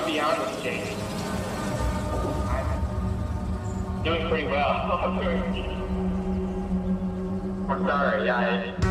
to be honest, Jake. I'm doing pretty well. I'm sorry,